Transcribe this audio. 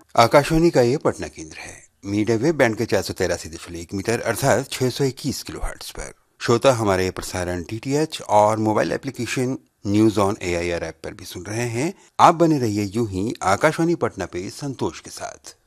आकाशवाणी का ये पटना केंद्र है। मीडिया वेव बैंड के 483.1 मीटर अर्थात 621 किलोहर्ट्ज पर। श्रोता हमारे प्रसारण DTH और mobile application news on AIR app पर भी सुन रहे हैं। आप बने रहिए यूं ही आकाशवाणी पटना पे संतोष के साथ।